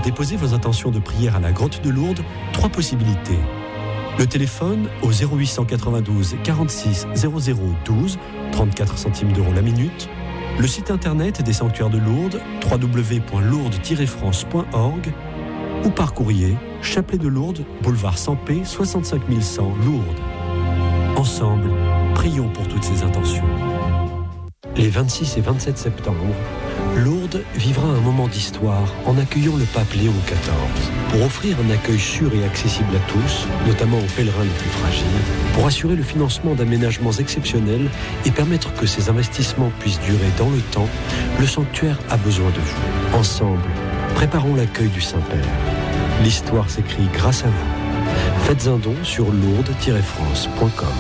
déposer vos intentions de prière à la grotte de Lourdes, 3 possibilités. Le téléphone au 0892 46 00 12, 34 centimes d'euros la minute. Le site internet des sanctuaires de Lourdes, www.lourdes-france.org, ou par courrier, Chapelet de Lourdes, boulevard Sampé, 65 100 Lourdes. Ensemble, prions pour toutes ces intentions. Les 26 et 27 septembre, Lourdes vivra un moment d'histoire en accueillant le pape Léon XIV pour offrir un accueil sûr et accessible à tous, notamment aux pèlerins les plus fragiles, pour assurer le financement d'aménagements exceptionnels et permettre que ces investissements puissent durer dans le temps. Le sanctuaire a besoin de vous. Ensemble, préparons l'accueil du Saint-Père. L'histoire s'écrit grâce à vous. Faites un don sur lourdes-france.com.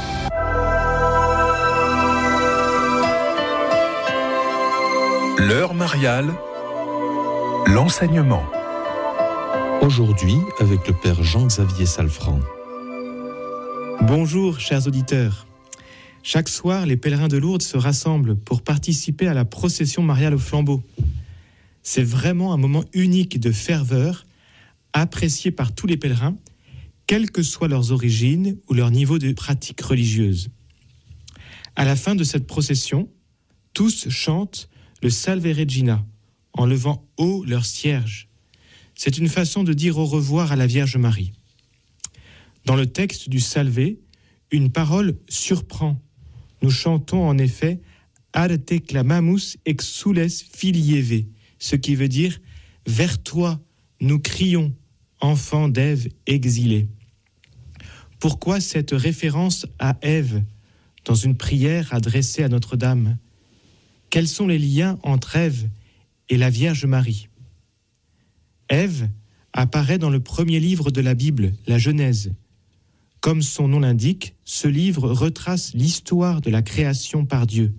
L'heure mariale, l'enseignement. Aujourd'hui, avec le Père Jean-Xavier Salfranc. Bonjour, chers auditeurs. Chaque soir, les pèlerins de Lourdes se rassemblent pour participer à la procession mariale au flambeau. C'est vraiment un moment unique de ferveur, apprécié par tous les pèlerins, quelles que soient leurs origines ou leur niveau de pratique religieuse. À la fin de cette procession, tous chantent le Salve Regina, en levant haut leur cierge. C'est une façon de dire au revoir à la Vierge Marie. Dans le texte du Salve, une parole surprend. Nous chantons en effet Ad te clamamus exsules filieve, ce qui veut dire vers toi nous crions, enfants d'Ève exilés. Pourquoi cette référence à Ève dans une prière adressée à Notre-Dame ? Quels sont les liens entre Ève et la Vierge Marie ? Ève apparaît dans le premier livre de la Bible, la Genèse. Comme son nom l'indique, ce livre retrace l'histoire de la création par Dieu.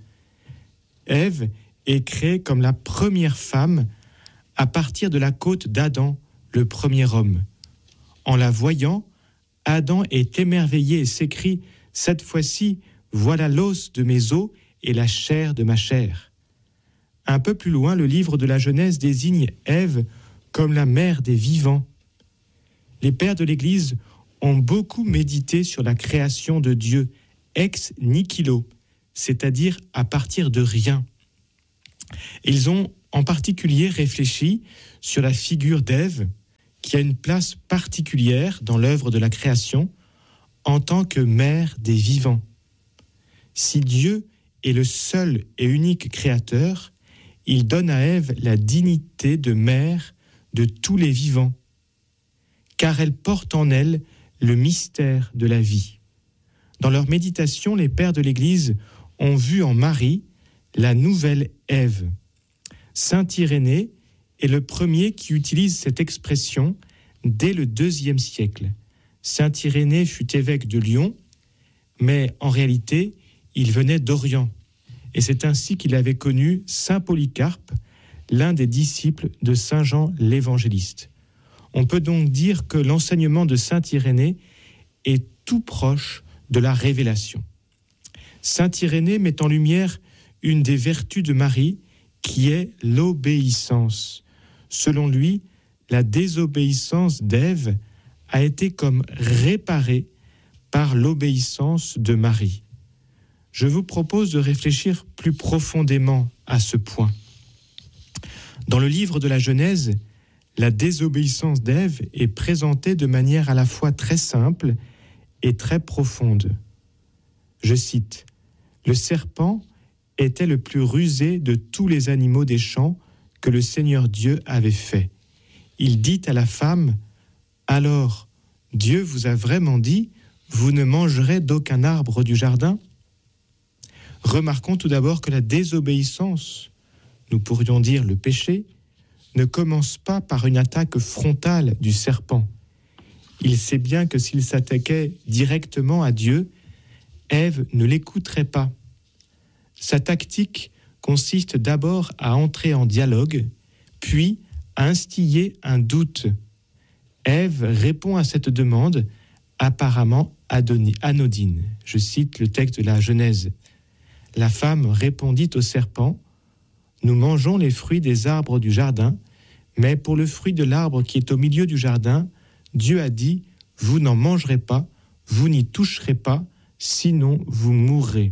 Ève est créée comme la première femme à partir de la côte d'Adam, le premier homme. En la voyant, Adam est émerveillé et s'écrie « Cette fois-ci, voilà l'os de mes os et la chair de ma chair ». Un peu plus loin, le livre de la Genèse désigne Ève comme la mère des vivants. Les pères de l'Église ont beaucoup médité sur la création de Dieu, ex nihilo, c'est-à-dire à partir de rien. Ils ont en particulier réfléchi sur la figure d'Ève, qui a une place particulière dans l'œuvre de la création en tant que mère des vivants. Si Dieu est le seul et unique créateur, il donne à Ève la dignité de mère de tous les vivants, car elle porte en elle le mystère de la vie. Dans leur méditation, les pères de l'Église ont vu en Marie la nouvelle Ève. Saint Irénée est le premier qui utilise cette expression dès le IIe siècle. Saint Irénée fut évêque de Lyon, mais en réalité, il venait d'Orient. Et c'est ainsi qu'il avait connu Saint Polycarpe, l'un des disciples de Saint Jean l'Évangéliste. On peut donc dire que l'enseignement de Saint Irénée est tout proche de la révélation. Saint Irénée met en lumière une des vertus de Marie, qui est l'obéissance. Selon lui, la désobéissance d'Ève a été comme réparée par l'obéissance de Marie. Je vous propose de réfléchir plus profondément à ce point. Dans le livre de la Genèse, la désobéissance d'Ève est présentée de manière à la fois très simple et très profonde. Je cite, « Le serpent était le plus rusé de tous les animaux des champs que le Seigneur Dieu avait fait. Il dit à la femme, « Alors, Dieu vous a vraiment dit, vous ne mangerez d'aucun arbre du jardin ?» Remarquons tout d'abord que la désobéissance, nous pourrions dire le péché, ne commence pas par une attaque frontale du serpent. Il sait bien que s'il s'attaquait directement à Dieu, Ève ne l'écouterait pas. Sa tactique consiste d'abord à entrer en dialogue, puis à instiller un doute. Ève répond à cette demande apparemment anodine. Je cite le texte de la Genèse. La femme répondit au serpent, « Nous mangeons les fruits des arbres du jardin, Mais pour le fruit de l'arbre qui est au milieu du jardin, Dieu a dit, vous n'en mangerez pas, vous n'y toucherez pas, sinon vous mourrez.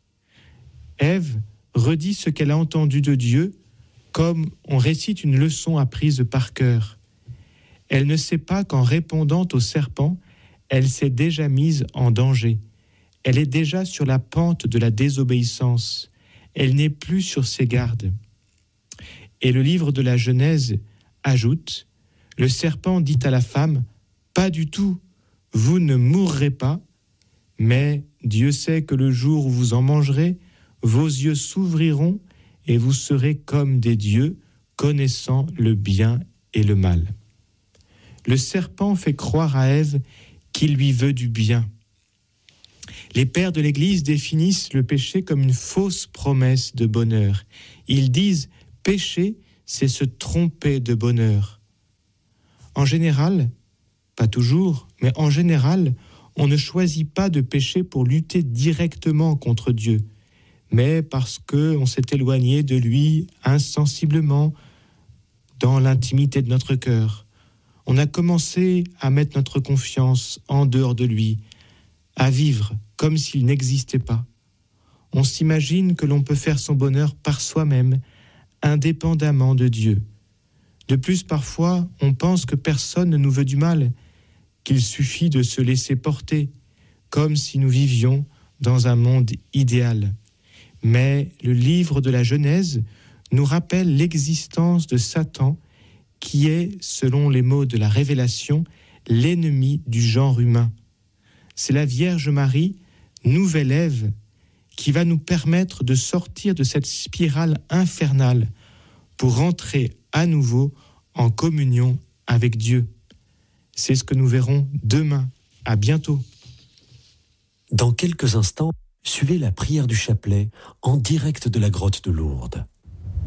Ève redit ce qu'elle a entendu de Dieu, comme on récite une leçon apprise par cœur. Elle ne sait pas qu'en répondant au serpent, elle s'est déjà mise en danger. Elle est déjà sur la pente de la désobéissance. Elle n'est plus sur ses gardes. Et le livre de la Genèse ajoute, le serpent dit à la femme, pas du tout, vous ne mourrez pas, mais Dieu sait que le jour où vous en mangerez, vos yeux s'ouvriront et vous serez comme des dieux, connaissant le bien et le mal. Le serpent fait croire à Ève qu'il lui veut du bien. Les pères de l'Église définissent le péché comme une fausse promesse de bonheur. Ils disent « pécher, c'est se tromper de bonheur ». En général, pas toujours, mais en général, on ne choisit pas de pécher pour lutter directement contre Dieu, mais parce qu'on s'est éloigné de lui insensiblement dans l'intimité de notre cœur. On a commencé à mettre notre confiance en dehors de lui, à vivre comme s'il n'existait pas. On s'imagine que l'on peut faire son bonheur par soi-même, indépendamment de Dieu. De plus, parfois, on pense que personne ne nous veut du mal, qu'il suffit de se laisser porter, comme si nous vivions dans un monde idéal. Mais le livre de la Genèse nous rappelle l'existence de Satan, qui est, selon les mots de la Révélation, l'ennemi du genre humain. C'est la Vierge Marie, nouvelle Ève, qui va nous permettre de sortir de cette spirale infernale pour entrer à nouveau en communion avec Dieu. C'est ce que nous verrons demain. À bientôt. Dans quelques instants, suivez la prière du chapelet en direct de la grotte de Lourdes.